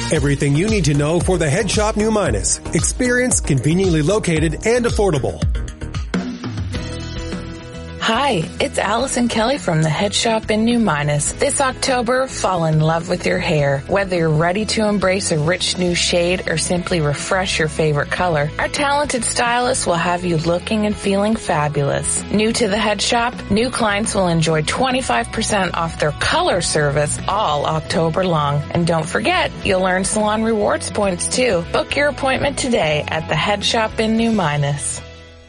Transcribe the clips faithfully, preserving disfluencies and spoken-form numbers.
Everything you need to know for the Head Shop New Minas. Experience, conveniently located, and affordable. Hi, it's Allison Kelly from the Head Shop in New Minas. This October, fall in love with your hair. Whether you're ready to embrace a rich new shade or simply refresh your favorite color, our talented stylists will have you looking and feeling fabulous. New to the Head Shop, new clients will enjoy twenty-five percent off their color service all October long. And don't forget, you'll earn salon rewards points too. Book your appointment today at the Head Shop in New Minas.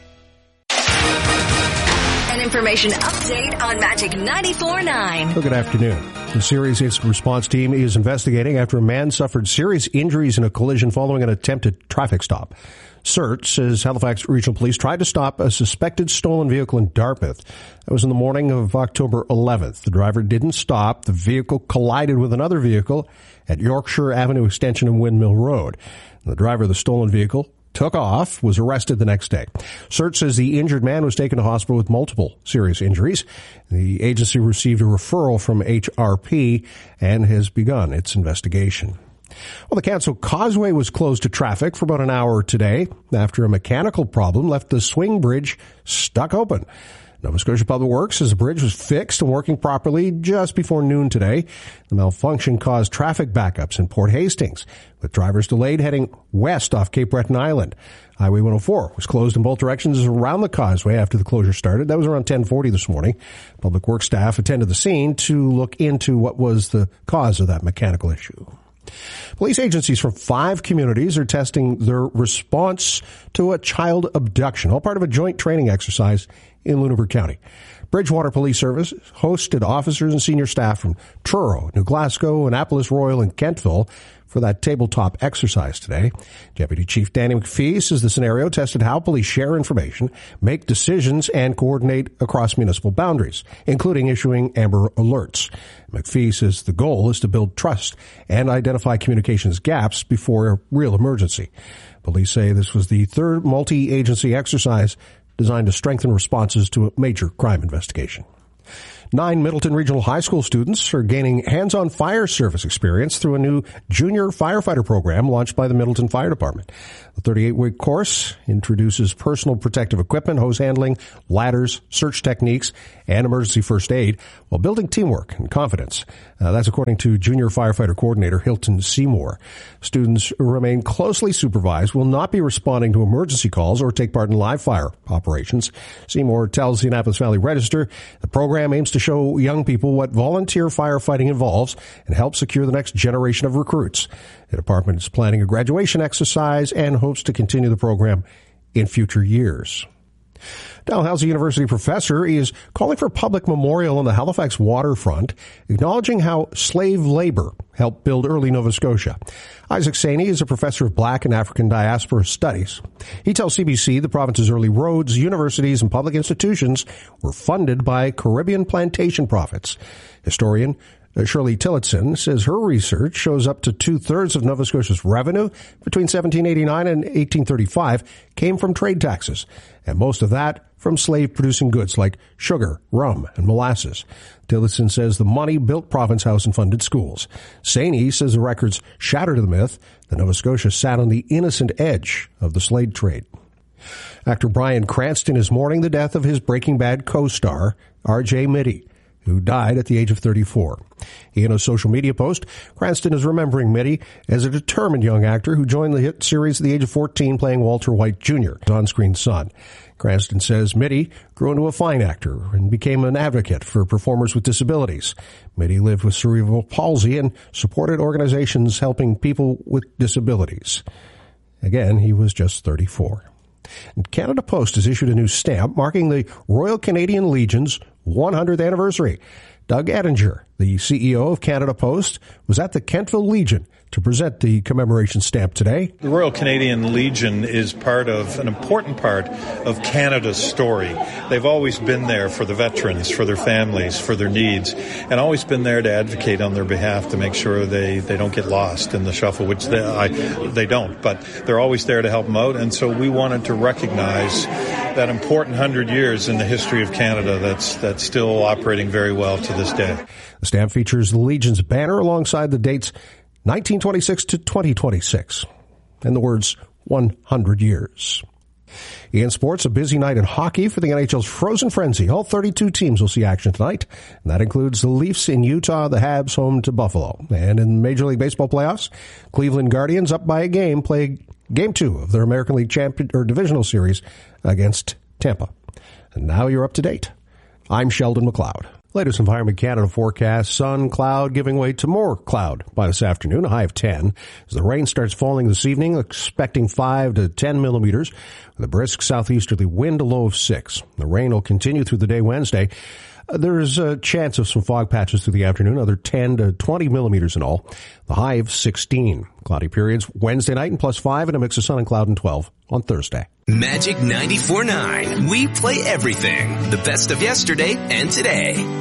Information update on Magic ninety-four point nine. Well, good afternoon. The Serious Incident Response Team is investigating after a man suffered serious injuries in a collision following an attempted traffic stop. C E R T says Halifax Regional Police tried to stop a suspected stolen vehicle in Dartmouth. That was in the morning of October eleventh. The driver didn't stop. The vehicle collided with another vehicle at Yorkshire Avenue Extension and Windmill Road. The driver of the stolen vehicle took off, was arrested the next day. C E R T says the injured man was taken to hospital with multiple serious injuries. The agency received a referral from H R P and has begun its investigation. Well, the Canso Causeway was closed to traffic for about an hour today after a mechanical problem left the swing bridge stuck open. Nova Scotia Public Works says the bridge was fixed and working properly just before noon today. The malfunction caused traffic backups in Port Hastings, with drivers delayed heading west off Cape Breton Island. Highway one oh four was closed in both directions around the causeway after the closure started. That was around ten forty this morning. Public Works staff attended the scene to look into what was the cause of that mechanical issue. Police agencies from five communities are testing their response to a child abduction, all part of a joint training exercise in Lunenburg County. Bridgewater Police Service hosted officers and senior staff from Truro, New Glasgow, Annapolis Royal, and Kentville for that tabletop exercise today. Deputy Chief Danny McPhee says the scenario tested how police share information, make decisions, and coordinate across municipal boundaries, including issuing Amber Alerts. McPhee says the goal is to build trust and identify communications gaps before a real emergency. Police say this was the third multi-agency exercise designed to strengthen responses to a major crime investigation. Nine Middleton Regional High School students are gaining hands-on fire service experience through a new junior firefighter program launched by the Middleton Fire Department. The thirty-eight week course introduces personal protective equipment, hose handling, ladders, search techniques, and emergency first aid while building teamwork and confidence. Uh, that's according to Junior Firefighter Coordinator Hilton Seymour. Students remain closely supervised, will not be responding to emergency calls or take part in live fire operations. Seymour tells the Annapolis Valley Register the program aims to show young people what volunteer firefighting involves and help secure the next generation of recruits. The department is planning a graduation exercise and hopes to continue the program in future years. Dalhousie University professor is calling for a public memorial on the Halifax waterfront, acknowledging how slave labor helped build early Nova Scotia. Isaac Saney is a professor of Black and African diaspora studies. He tells C B C the province's early roads, universities, and public institutions were funded by Caribbean plantation profits. Historian Shirley Tillotson says her research shows up to two-thirds of Nova Scotia's revenue between seventeen eighty-nine and eighteen thirty-five came from trade taxes, and most of that from slave-producing goods like sugar, rum, and molasses. Tillotson says the money built Province House and funded schools. Saney says the records shatter the myth that Nova Scotia sat on the innocent edge of the slave trade. Actor Bryan Cranston is mourning the death of his Breaking Bad co-star, R J Mitte, who died at the age of thirty-four. In a social media post, Cranston is remembering Mitte as a determined young actor who joined the hit series at the age of fourteen playing Walter White Junior, his on-screen son. Cranston says Mitte grew into a fine actor and became an advocate for performers with disabilities. Mitte lived with cerebral palsy and supported organizations helping people with disabilities. Again, he was just thirty-four. And Canada Post has issued a new stamp marking the Royal Canadian Legion's one hundredth anniversary. Doug Ettinger, the C E O of Canada Post, was at the Kentville Legion to present the commemoration stamp today. The Royal Canadian Legion is part of an important part of Canada's story. They've always been there for the veterans, for their families, for their needs, and always been there to advocate on their behalf to make sure they, they don't get lost in the shuffle, which they, I, they don't, but they're always there to help them out. And so we wanted to recognize that important hundred years in the history of Canada that's, that's still operating very well to this day. The stamp features the Legion's banner alongside the dates nineteen twenty-six to twenty twenty-six. And the words one hundred years. In sports, a busy night in hockey for the N H L's Frozen Frenzy. All thirty-two teams will see action tonight, and that includes the Leafs in Utah, the Habs home to Buffalo. And in Major League Baseball playoffs, Cleveland Guardians, up by a game, play game two of their American League champion or divisional series against Tampa. And now you're up to date. I'm Sheldon McLeod. Latest Environment Canada forecast, sun, cloud, giving way to more cloud by this afternoon, a high of ten. As the rain starts falling this evening, expecting five to ten millimeters, with a brisk southeasterly wind, a low of six. The rain will continue through the day Wednesday. Uh, there's a chance of some fog patches through the afternoon, another ten to twenty millimeters in all. The high of sixteen. Cloudy periods Wednesday night and plus five, and a mix of sun and cloud and twelve on Thursday. Magic ninety-four point nine. We play everything. The best of yesterday and today.